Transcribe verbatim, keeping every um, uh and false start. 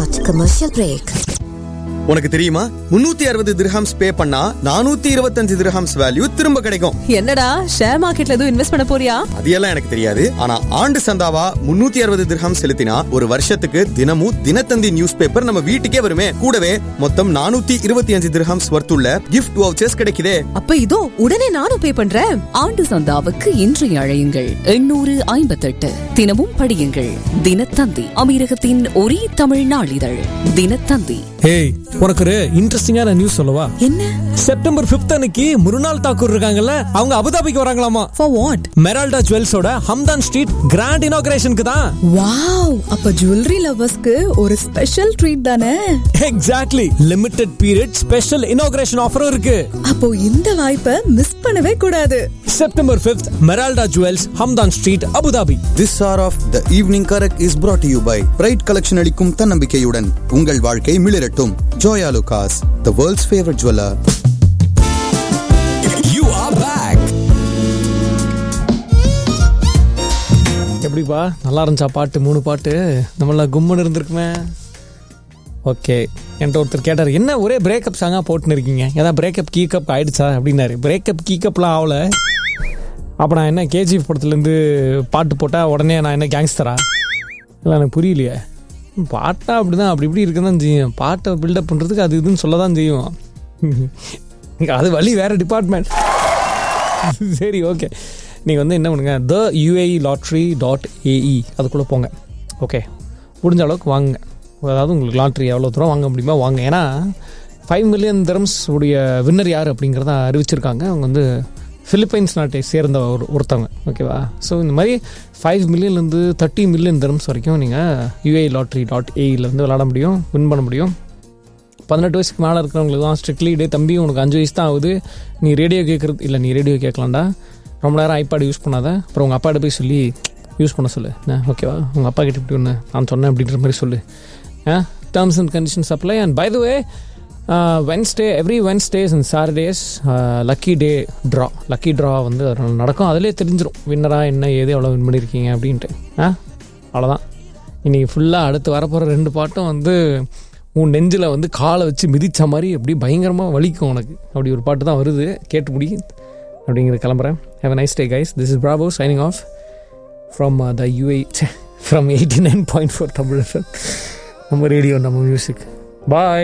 Short commercial break. உனக்கு தெரியுமா முன்னூத்தி அறுபது திர்ஹாம்ஸ் பே பண்ணா நானூத்தி இருபத்தஞ்சு திர்ஹாம்ஸ் வேல்யூ திரும்ப கிடைக்கும். என்னடா ஷேர் மார்க்கெட்ல எதுவும் இன்வெஸ்ட் பண்ண போறியா? அதெல்லாம் எனக்கு தெரியாது. ஆனா ஆண்டு சந்தாவா முன்னூத்தி அறுபது திர்ஹாம்ஸ் செலுத்தினா ஒரு வருஷத்துக்கு தினமும் தினத்தந்தி நியூஸ் பேப்பர் நம்ம வீட்டுக்கே வருமே. கூடவே மொத்தம் நானூத்தி இருபத்தி அஞ்சு திர்ஹாம்ஸ் வர்த்துள்ள கிஃப்ட் வவுச்சர்ஸ் கிடைக்குதே. அப்ப இதோ உடனே நானும் பே பண்றேன். ஆண்டு சந்தாவுக்கு இன்று அழையுங்கள் எண்ணூறு ஐம்பத்தெட்டு. தினமும் படியுங்கள் தினத்தந்தி, அமீரகத்தின் ஒரே தமிழ் நாளிதழ் தினத்தந்தி. ஏய், உனக்கு ஒரு இன்ட்ரெஸ்டிங்கான நியூஸ் சொல்லவா? என்ன? செப்டம்பர் பிப்த் அன்னைக்கு முருனால் தாக்கூர் இருக்காங்கல்ல, அவங்க அபுதாபிக்கு வராங்களாமா. For what? Meralda ஜுவல்ஸோட Hamdan street grand இனாகிரேஷனுக்கு தான். வாவ், அப்ப ஜுவல்லரி லவர்ஸ்க்கு ஒரு ஸ்பெஷல் ட்ரீட் தானே. Exactly. Limited period special inauguration ஆஃபரும் இருக்கு. அப்போ இந்த வாய்ப்பை மிஸ் பண்ணவே கூடாது. September fifth Meralda jewels, Hamdan street, Abu Dhabi. This hour of the evening correct is brought to you by Pride Collection அளிக்கும் தன்னம்பிக்கையுடன் உங்கள் வாழ்க்கை மிளிரட்டும். Joya Lucas, the world's favorite jeweler. You are back. எப்படிப்பா, நல்லா இருந்துச்சா பாட்டு? மூணு பாட்டு நம்மள கும்முன்னு இருந்திருக்குமே. ஓகே, என்கிட்ட ஒருத்தர் கேட்டார், என்ன ஒரே பிரேக்கப் சாங்காக போட்டுன்னு இருக்கீங்க, ஏதாவது பிரேக்கப் கீக்கப் ஆயிடுச்சா அப்படின்னாரு. பிரேக்கப் கீக்கப்லாம் ஆகல. அப்போ நான் என்ன கேஜிஎஃப் படத்துலேருந்து பாட்டு போட்டால் உடனே நான் என்ன கேங்ஸ்டரா? இல்லை, எனக்கு புரியலையே. பாட்டா அப்படி தான், அப்படி இப்படி இருக்க தான் செய்யும். பாட்டை பில்டப் பண்ணுறதுக்கு அது இதுன்னு சொல்ல தான் செய்யும். அது வழி வேறு டிபார்ட்மெண்ட். சரி, ஓகே. நீங்கள் வந்து என்ன பண்ணுங்க, த யூஏஇ லாட்ரி டாட் ஏஇ அதுக்குள்ளே போங்க. ஓகே, முடிஞ்ச அளவுக்கு வாங்க. அதாவது உங்களுக்கு லாட்ரி எவ்வளோ தூரம் வாங்க முடியுமா வாங்க. ஏன்னா ஃபைவ் மில்லியன் திரம்ஸ் உடைய வின்னர் யார் அப்படிங்கிறத அறிவிச்சிருக்காங்க. அவங்க வந்து ஃபிலிப்பைன்ஸ் நாட்டை சேர்ந்த ஒரு ஒருத்தவங்க. ஓகேவா? ஸோ இந்த மாதிரி ஃபைவ் மில்லியன்லேருந்து தேர்ட்டி மில்லியன் திரம்ஸ் வரைக்கும் நீங்கள் யூஏஇ லாட்ரி டாட் ஏஇலேருந்து விளாட முடியும், வின் பண்ண முடியும். பதினெட்டு வயசுக்கு மேலே இருக்கிறவங்களுக்கு தான் ஸ்ட்ரிக்ட்லி டே தம்பி உனக்கு அஞ்சு வயசு தான் ஆகுது, நீ ரேடியோ கேட்குறது இல்லை, நீ ரேடியோ கேட்கலாம்டா, ரொம்ப நேரம் ஐபேட் யூஸ் பண்ணாத, அப்புறம் உங்கள் அப்பாட்ட போய் சொல்லி யூஸ் பண்ண சொல்லு. ஓகேவா? உங்கள் அப்பா கிட்ட இப்படி ஒன்று நான் சொன்னேன் அப்படின்ற மாதிரி சொல்லு. Terms and conditions apply. And by the way, Wednesday every Wednesdays and Saturdays lucky day draw lucky draw வந்து நடக்கும். அதிலே தெரிஞ்சிடும் வின்னராக என்ன ஏது எவ்வளோ வின் பண்ணியிருக்கீங்க அப்படின்ட்டு. ஆ அவ்வளோதான். இன்றைக்கி ஃபுல்லாக அடுத்து வரப்போகிற ரெண்டு பாட்டும் வந்து உன் நெஞ்சில் வந்து காலை வச்சு மிதித்த மாதிரி அப்படி பயங்கரமாக வலிக்கும் உனக்கு. அப்படி ஒரு பாட்டு தான் வருது, கேட்டு முடி அப்படிங்கிறது. கிளம்புறேன். Have a nice day guys. This is Bravo signing off from uh, the U A E from eighty-nine point four Tamil F M. நம்ம ரேடியோ, நம்ம மியூசிக். பாய்.